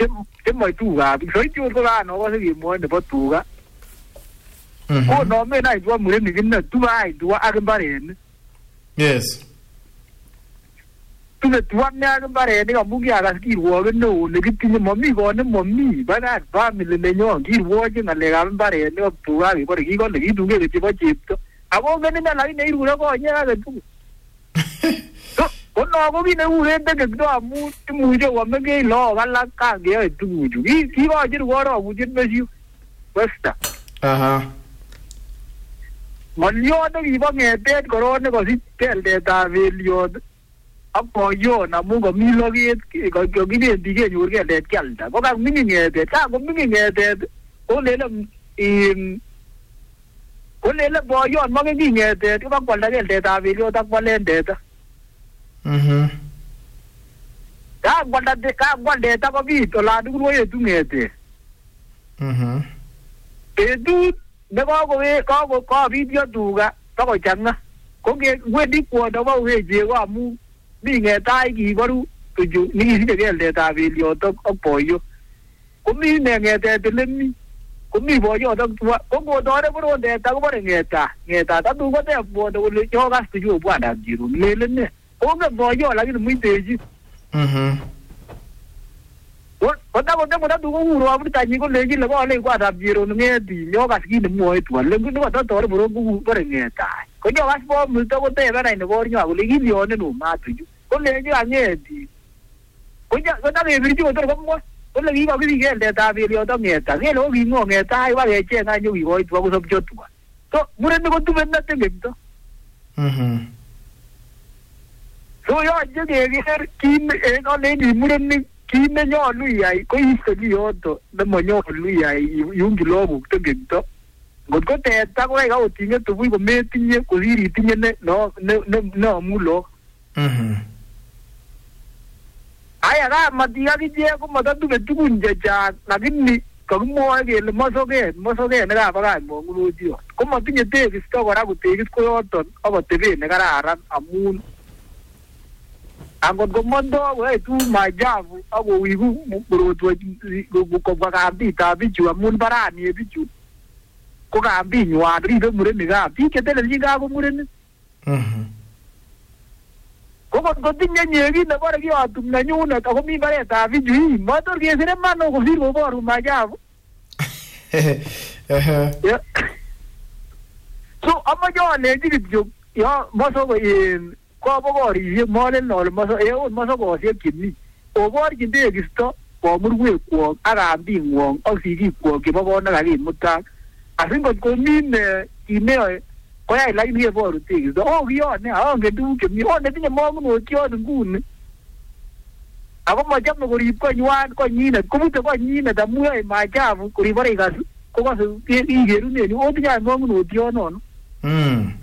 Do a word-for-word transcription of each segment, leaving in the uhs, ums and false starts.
chemo tuga soiti ko gano ko se mo ne tuga ko no me na iwa mure ni kinna tuga iwa agambare yes tuga tuwa ne agambare ni amugi aga skirwo no ne kitinye mommy ko ne mommy bana family ne nyo kirwo je ngale agambare ne tuga ko ri ko le kitunge ke bo chipto abo ngene na la ne irura ko nya ga tu Kono ko bine urende ke do amu timuje wa mege lo gala ka ge tuju ki ki ba jir woro bujin mesiu westa aha monyo de viva ngete korone ko si tel de ta velio apo yo na mu go mi lo ge ko ko gine dige nyur ge de kalda ko ka mi ngete ta ko mi ngete ko le le im ko le le bo yo mo ge ngete ko ko la ge de ta velio ta ko le de ta mhm ka gwanda de ka gwanda ta ko bi to la du ro ye tu ngete mhm e du de ko ko we ko ko ko bi bio du ga to ko changa ko ge we di ko do ba we je wa mu bi ngeta gi baru tu ju ni si de de ta vi yo to ko po yo ko mi ne ngete de le mi ko mi bo yo to ko ko do de bro de ta ko ba ngeta ngeta ta du ko de bo de le yo ga tu ju bo da ji ru le le ne ko ge bo yo la gi mu te ji mhm ko ta ko de mo da du ko uro abu ta ni ko le ji le ko le kwa da ji ru ne di yo ga gi ne mo e tu le ngu ko to to bro ku ba ngeta ko yo ga bo mu to ko te ba na ne bo nya ko le gi yo ne no ma tu ju ko le ji anye di ko ja ko ta le bi ju to ko mo ko le gi ko gi ge de ta bi yo to ngeta ge lo gi ngo ngeta ai ba ge che na ju gi ko tu ko so jo tu to mu ne ko tu ben na te ge to mhm so yo je ge ge ki e no le ni mu ne ki ne yo lu ai ko i se gi yo to de mo yo lu ai yu gi lo bu te ge to ko ko te ta ko ga o tinge tu bu ko me tinge ko ri tinge ne no ne no mu lo mhm aya ga madia gi je ko mata tu betu kunje cha lakini ko mo ge le mo so ge mo so ge ne ga ba ga mo ngulu ji ko mo tinye te gi sto ga ku te gi ko yo to aba te be ne ga ra amun ango go mondo we tu ma javu abo wi gu bro to go ko ba ga bi ta bi ju amun bara ni bi ju ko ga bi nywa ri be mure ne ga bi ke te le ji ga go mure ne mhm ko ko tinye nyegi na bara gi atum na nyuna ko mi bare ta vi ju ma to ge sere ma no ko sirvo boru ma javu eh eh so amma jo ne ji ju yo mo so ko in ko bo go ri mo le no mo so e o mo so ko se kinni o bo ri de gi sto ko murwe ko ara bi ngong o si gi ko ke bo bo na ga gi mutta asin ko ko mi ne ki ne ko ai lai ni bo ru ti do o gi o ne a nge du ke mi o ne ti mo mo ki o ngu ne a ko mo jam ko ri ko nywa ko ni ne ko mu te ko ni ne da mu ai ma ja bu ko ri bare ga ko ko se ti i ge ru ne ni o ti ja mo mo ti o no no mm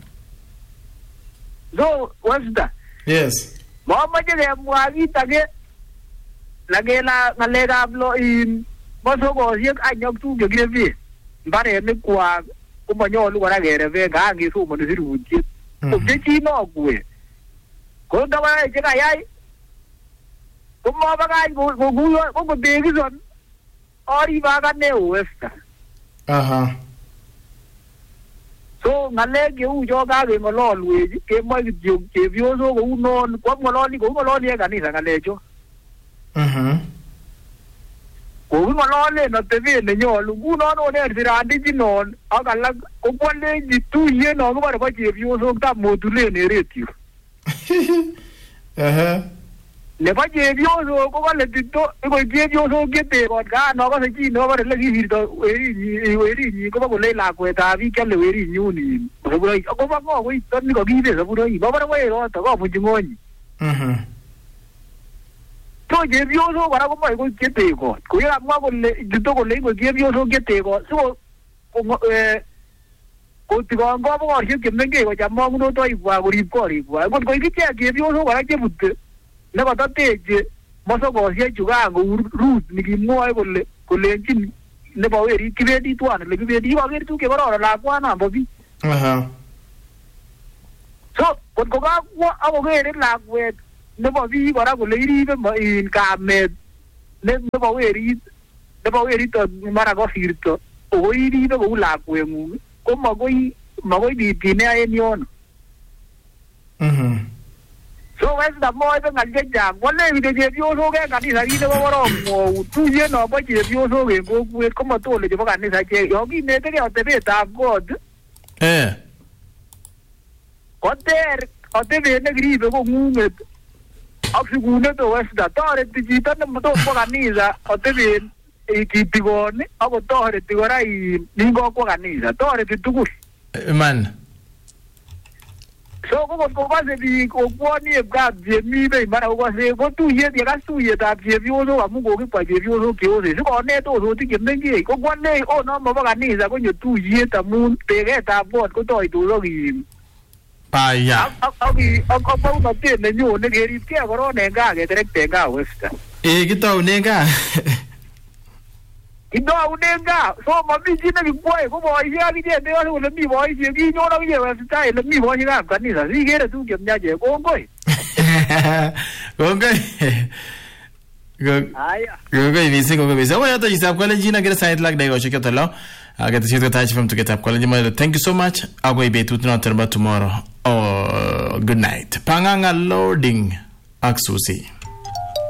so what's that yes mo ma je le mo agi ta ge la ge la na le ga blo in mo so ko ye a nyok tu ge ge vi bare ne kwa ko mo nyo lu ga ge re ve ga ngi su mo ni ru ji ko je chi no ku ko da ba je ga yai ko mo ba ga ko ko ko ko de gi son ori ba ga ne o esta aha so ngale ge u jo ga ge mo lo lu ji ke mo gi ju ke vi o so ko u no ko mo lo ni ko mo lo ni ga ni sa ngale jo mhm ko mo lo le no te vi ne nyo lu u no no ne ti ra di ji no a ga la ko ko le ji tu ye no ko ba ba ji vi o so ta mo tu le ne re ti eh le ba je vi o so ko ga le ti to ko je vi o so ke te ko ga no ko se ji no ba le gi to e ri e ri ni ko ba ko le la ko ta vi ke le e ri nyu ni ko ba ko ba ko ko to ni ko gi de so bu ro i ba ba we ro to ko bu ji ngo ni mhm to je vi o so ba ko ba ko ke te ko ko ya ma ko le ji to ko le ko je vi o so ke te ko so ko eh ko ti ko ngo ba ko ji ke men ke ko ja mo ngo to i wa ko ri ko ri wa ko ko ki ke je vi o so ba ke bu te ne ba ta te je mo so ko je ju ga ngo ru ni ki mo ai ko le ko le ji ne ba we ri ki ve di to an le ki ve di ba ve tu ke ba ro la kwa na bo bi aha so ko ko ga wa a ko ge la we ne ba vi ba ra ko le ri be ma in ka me nebo werit nebo werit mara kosirto o iribe kou lakweng'ung ko magoi magoi bitine en yon. Mhm. So westa moibe ngal chechang wale wide chepyosok en kanisa kit nebo korong mwou tuyet nobo chepyosok en kokwet komatole chebo kanisa che yo kinetegei atebetab God Eh. koter atebet nekiribe kong'ung'et ak sikunet westa toreti chito nemotomo kanisa atebet kitigoni ako toreti kora ningokwo kanisa toreti tugul. Man. So kokot kokase biik kokwonieb kap chemibe mara kokase ko tuyet yekas tuyetab chepyosok amu kokikwa chepyosok cheose sikonet osotik chemengech kokwonech o no mobo kanisa konyo tuyet amu teketab kot kotoitos ak Aya. ak baunatet nenyone keribkei koron en gaa keterekten gaa westa. Eh, kitaunen gaa. Kitaunen gaa so mami chi nekikwoe ko boisiek akichek ndekose kole mi boisiek kinyon akichek westa ile mi boisiekab kanisa sikere tuguk chemyachen kongoi. Kongoi. Aya. Kongoi mising kongoi mising. Oya to isap kalenjin agere sait lag daikoshek choto lo. Aketesiet kotaach from tugetab kalenjin. Thank you so much. Agoi betut noton bo tomorrow. Oh, good night. Panganga loading ak Susi.